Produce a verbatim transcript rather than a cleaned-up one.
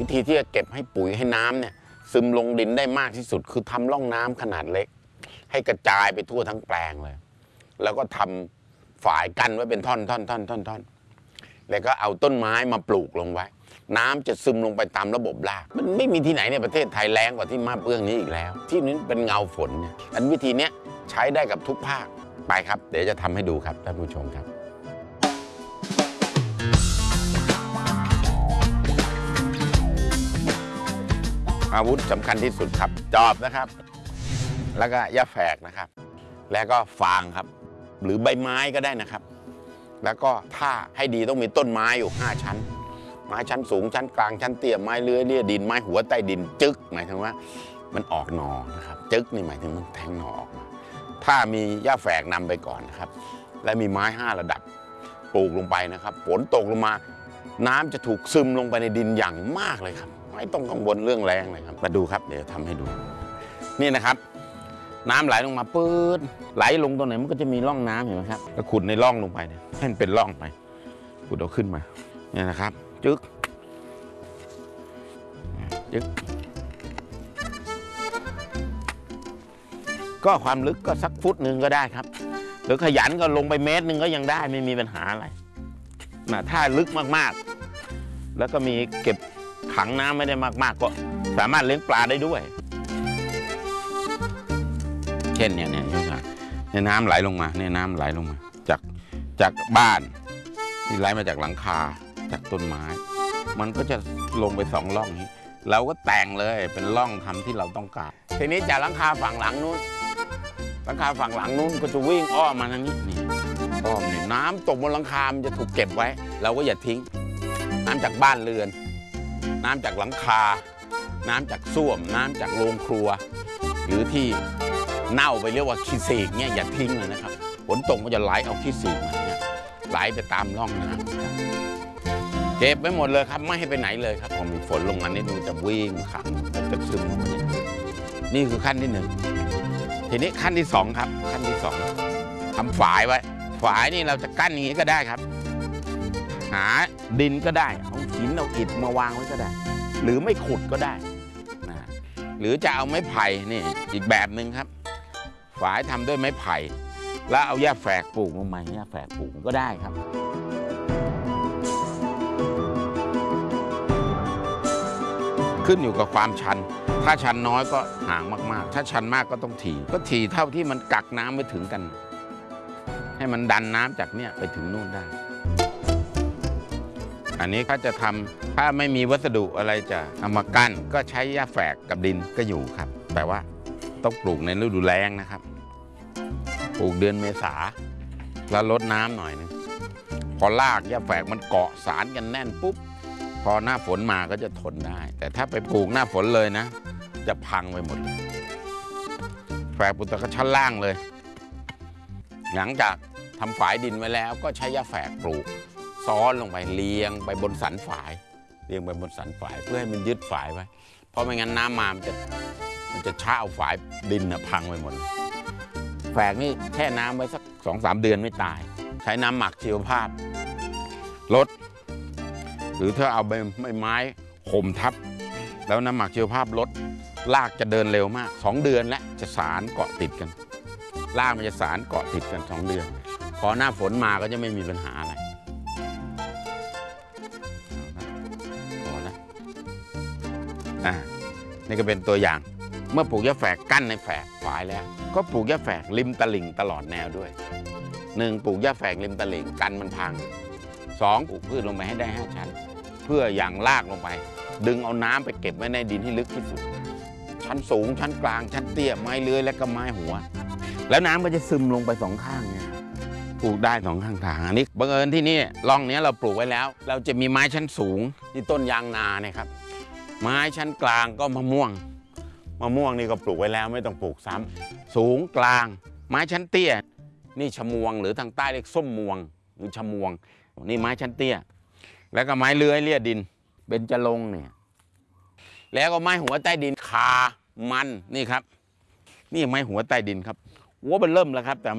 วิธีที่จะเก็บให้ปุ๋ยให้น้ำเนี่ยซึมลงดินได้มากที่สุดคือทำร่องน้ำขนาดเล็กให้กระจายไปทั่วทั้งแปลงเลยแล้วก็ทำฝายกั้นไว้เป็นท่อนท่อนท่อนท่อนท่อนแล้วก็เอาต้นไม้มาปลูกลงไว้น้ำจะซึมลงไปตามระบบรากมันไม่มีที่ไหนในประเทศไทยแรงกว่าที่มาเบื้องนี้อีกแล้วที่นี้เป็นเงาฝนเนี่ยอันวิธีนี้ใช้ได้กับทุกภาคไปครับเดี๋ยวจะทำให้ดูครับท่านผู้ชมครับอาวุธสำคัญที่สุดครับจอบนะครับแล้วก็ยาแฝกนะครับแล้วก็ฟางครับหรือใบไม้ก็ได้นะครับแล้วก็ถ้าให้ดีต้องมีต้นไม้อยู่ห้าชั้นไม้ชั้นสูงชั้นกลางชั้นเตี้ยไม้เลื้อยเลี่ยดินไม้หัวใต้ดินจึ๊กหมายถึงว่ามันออกหน่อนะครับจึ๊กนี่หมายถึงมันแทงหน่อออกมาถ้ามีหญ้าแฝกนำไปก่อนนะครับและมีไม้ห้าระดับปลูกลงไปนะครับฝนตกลงมาน้ำจะถูกซึมลงไปในดินอย่างมากเลยครับไม่ต้องกังวลเรื่องแรงเลยครับมาดูครับเดี๋ยวทำให้ดูนี่นะครับน้ำไหลลงมาปื๊ดไหลลงตรงไหนมันก็จะมีร่องน้ำเห็นไหมครับแล้วขุดในร่องลงไปเนี่ยให้มันเป็นร่องไปขุดเอาขึ้นมาเนี่ยนะครับจึ๊กจึ๊กก็ความลึกก็สักฟุตหนึ่งก็ได้ครับหรือขยันก็ลงไปเมตรหนึ่งก็ยังได้ไม่มีปัญหาอะไรนะถ้าลึกมากๆแล้วก็มีเก็บขังน้ำไม่ได้มากๆก็สามารถเลี้ยงปลาได้ด้วยเช่นเนี่ยเนี่ยเนี่ยน้ำไหลลงมาเนี่ยน้ำไหลลงมาจากจากบ้านที่ไหลมาจากหลังคาจากต้นไม้มันก็จะลงไปสองร่องนี้เราก็แต่งเลยเป็นร่องทำที่เราต้องการทีนี้จากหลังคาฝั่งหลังนู้นหลังคาฝั่งหลังนู้นก็จะวิ่งอ้อมมาทางนี้นี่อ้อมนี่น้ำตกบนหลังคามันจะถูกเก็บไว้เราก็อย่าทิ้งน้ำจากบ้านเรือนน้ำจากหลังคาน้ำจากส้วมน้ำจากโรงครัวหรือที่เน่าไปเรียกว่าขี้เศษเนี่ยอย่าทิ้งเลยนะครับฝนตกมันจะไหลเอาขี้เศษมาเนี่ยไหลไปตามร่องน้ำเก็บไว้หมดเลยครับไม่ให้ไปไหนเลยครับพอมีฝนลงมานี่มันจะวิ่งขังมันจะซึมลงมาเนี่ยนี่คือขั้นที่หนึ่งทีนี้ขั้นที่สองครับขั้นที่สองทำฝายไว้ฝายนี่เราจะกั้นอย่างนี้ก็ได้ครับหาดินก็ได้เอาหินเอาอิฐมาวางไว้ก็ได้หรือไม่ขุดก็ได้นะหรือจะเอาไม้ไผ่นี่อีกแบบหนึ่งครับฝายทำด้วยไม้ไผ่แล้วเอาหญ้าแฝกปลูกลงมาหญ้าแฝกปลูกก็ได้ครับขึ้นอยู่กับความชันถ้าชันน้อยก็ห่างมากๆถ้าชันมากก็ต้องถี่ก็ถี่เท่าที่มันกักน้ำไปถึงกันให้มันดันน้ำจากเนี้ยไปถึงนู่นได้อันนี้ถ้าจะทำถ้าไม่มีวัสดุอะไรจะเอามากั้นก็ใช้หญ้าแฝกกับดินก็อยู่ครับแต่ว่าต้องปลูกในฤดูแล้งนะครับปลูกเดือนเมษาแล้วลดน้ำหน่อยนึงพอรากหญ้าแฝกมันเกาะสารกันแน่นปุ๊บพอหน้าฝนมาก็จะทนได้แต่ถ้าไปปลูกหน้าฝนเลยนะจะพังไปหมดเลยแฝกปลูกตะชั้นล่างเลยหลังจากทำฝายดินไว้แล้วก็ใช้หญ้าแฝกปลูกซ้อนลงไปเรียงไปบนสันฝายเรียงไปบนสันฝายเพื่อให้มันยึดฝายไว้เพราะไม่งั้นน้ำมามันจะมันจะช้าเอาฝายดินพังไปหมดแฝกนี่แช่น้ำไว้สักสองสามเดือนไม่ตายใช้น้ำหมักชีวภาพลดหรือถ้าเอาใบไม้ห่มทับแล้วน้ำหมักชีวภาพลดรากจะเดินเร็วมากสองเดือนและจะสารเกาะติดกันรากมันจะสารเกาะติดกันสองเดือนพอหน้าฝนมาก็จะไม่มีปัญหาอะไรพอแล้วอ่านี่ก็เป็นตัวอย่างเมื่อปลูกหญ้าแฝกกั้นในแฝกฝายแล้วก็ปลูกหญ้าแฝกริมตลิ่งตลอดแนวด้วยหนึ่งปลูกหญ้าแฝกริมตลิ่งกันมันพังสองปลูกพืชลงไปให้ได้ห้าชั้นเพื่ออย่างรากลงไปดึงเอาน้ำไปเก็บไว้ในดินให้ลึกที่สุดชั้นสูงชั้นกลางชั้นเตี้ยไม้เลื้อยและก็ไม้หัวแล้วน้ำก็จะซึมลงไปสองข้างไงปลูกได้สองข้างทางอันนี้บังเอิญที่นี่ร่องนี้เราปลูกไว้แล้วเราจะมีไม้ชั้นสูงที่ต้นยางนาเนี่ยครับไม้ชั้นกลางก็มะม่วงมะม่วงนี่ก็ปลูกไว้แล้วไม่ต้องปลูกซ้ำสูงกลางไม้ชั้นเตี้ยนี่ชะมวงหรือทางใต้เรียกส้มมวงหรือชะมวงนี่ไม้ชั้นเตี้ยแล้วก็ไม้เลื้อยเลี่ยดินเบญจรงค์เนี่ยแล้วก็ไม้หัวใต้ดินคามันนี่ครับนี่ไม้หัวใต้ดินครับหัวมันเริ่มแล้วครับแต่